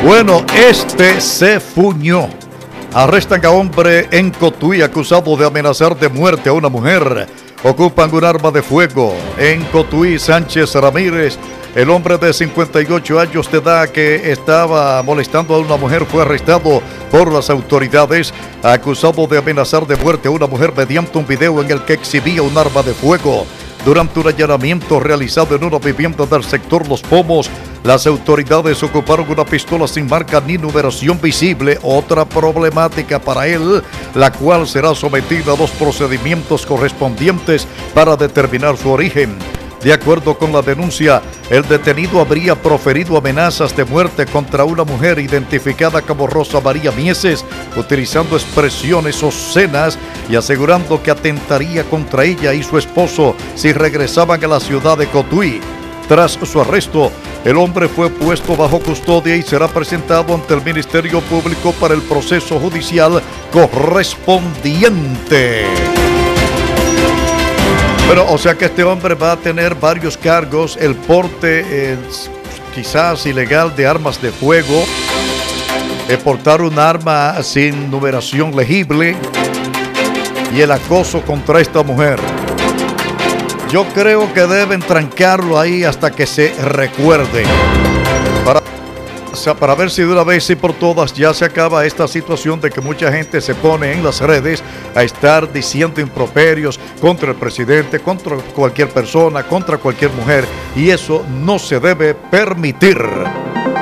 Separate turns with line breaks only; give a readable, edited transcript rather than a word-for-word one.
Bueno, este se fuñó. Arrestan a hombre en Cotuí acusado de amenazar de muerte a una mujer. Ocupan un arma de fuego en Cotuí. Sánchez Ramírez, el hombre de 58 años de edad que estaba molestando a una mujer, fue arrestado por las autoridades, acusado de amenazar de muerte a una mujer mediante un video en el que exhibía un arma de fuego. Durante un allanamiento realizado en una vivienda del sector Los Pomos, las autoridades ocuparon una pistola sin marca ni numeración visible, otra problemática para él, la cual será sometida a los procedimientos correspondientes para determinar su origen. De acuerdo con la denuncia, el detenido habría proferido amenazas de muerte contra una mujer identificada como Rosa María Mieses, utilizando expresiones obscenas y asegurando que atentaría contra ella y su esposo si regresaban a la ciudad de Cotuí. Tras su arresto, el hombre fue puesto bajo custodia y será presentado ante el Ministerio Público para el proceso judicial correspondiente. Bueno, o sea que este hombre va a tener varios cargos: el porte quizás ilegal de armas de fuego, portar un arma sin numeración legible y el acoso contra esta mujer. Yo creo que deben trancarlo ahí hasta que se recuerde. Para ver si de una vez y por todas ya se acaba esta situación de que mucha gente se pone en las redes a estar diciendo improperios contra el presidente, contra cualquier persona, contra cualquier mujer, y eso no se debe permitir.